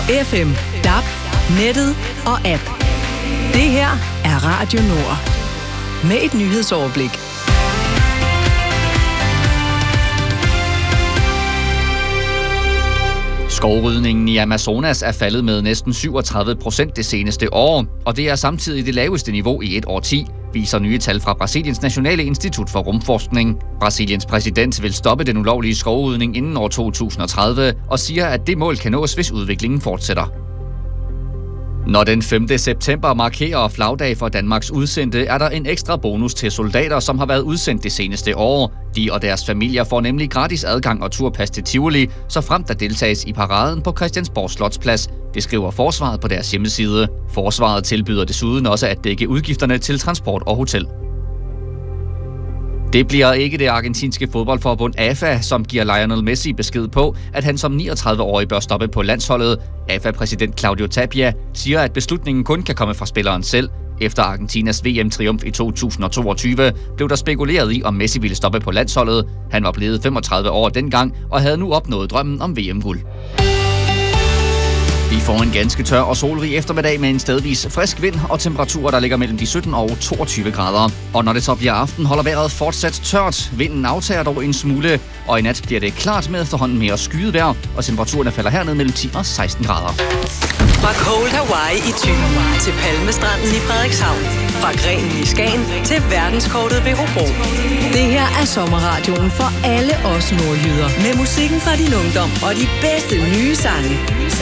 FM, DAB, nettet og app. Det her er Radio Nord. Med et nyhedsoverblik. Skovrydningen i Amazonas er faldet med næsten 37% det seneste år, og det er samtidig det laveste niveau i et årti, viser nye tal fra Brasiliens Nationale Institut for Rumforskning. Brasiliens præsident vil stoppe den ulovlige skovrydning inden år 2030 og siger, at det mål kan nås, hvis udviklingen fortsætter. Når den 5. september markerer flagdag for Danmarks udsendte, er der en ekstra bonus til soldater, som har været udsendt det seneste år. De og deres familier får nemlig gratis adgang og turpas til Tivoli, så frem der deltages i paraden på Christiansborg Slotsplads. Det skriver Forsvaret på deres hjemmeside. Forsvaret tilbyder desuden også at dække udgifterne til transport og hotel. Det bliver ikke det argentinske fodboldforbund AFA, som giver Lionel Messi besked på, at han som 39-årig bør stoppe på landsholdet. AFA-præsident Claudio Tapia siger, at beslutningen kun kan komme fra spilleren selv. Efter Argentinas VM-triumf i 2022 blev der spekuleret i, om Messi ville stoppe på landsholdet. Han var blevet 35 år dengang og havde nu opnået drømmen om VM-guld. Vi får en ganske tør og solrig eftermiddag med en stedvis frisk vind og temperaturer, der ligger mellem de 17 og 22 grader. Og når det så bliver aften, holder vejret fortsat tørt. Vinden aftager dog en smule, og i nat bliver det klart med efterhånden mere skyet vejr, og temperaturen falder herned mellem 10 og 16 grader. Fra Cold Hawaii i Thy til Palmestranden i Frederikshavn. Fra Grenen i Skagen til verdenskortet ved Hobro. Det her er sommerradioen for alle os nordjyder. Med musikken fra din ungdom og de bedste nye sange.